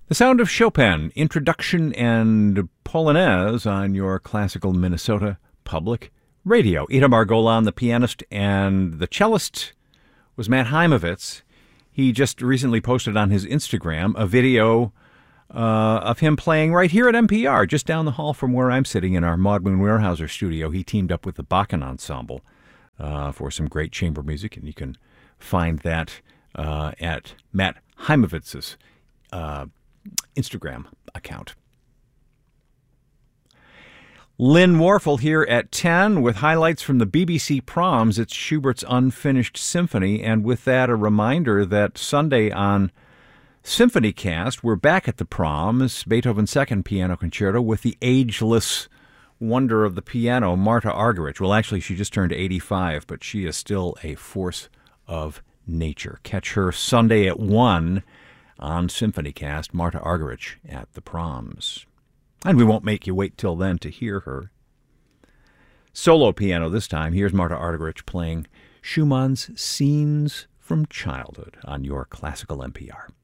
The sound of Chopin, Introduction and Polonaise on your classical Minnesota Public Radio. Itamar Golan, the pianist, and the cellist was Matt Heimovitz. He just recently posted on his Instagram a video of him playing right here at NPR, just down the hall from where I'm sitting in our Maudlin Weyerhaeuser studio. He teamed up with the Bakken Ensemble for some great chamber music, and you can find that at Matt Heimovitz's Instagram account. Lynn Warfel here at 10 with highlights from the BBC Proms. It's Schubert's Unfinished Symphony, and with that a reminder that Sunday on SymphonyCast we're back at the Proms, Beethoven's Second Piano Concerto with the ageless wonder of the piano, Marta Argerich. Well, actually, she just turned 85, but she is still a force of nature. Catch her Sunday at 1 on SymphonyCast, Marta Argerich at the Proms. And we won't make you wait till then to hear her. Solo piano this time. Here's Marta Argerich playing Schumann's Scenes from Childhood on your classical NPR.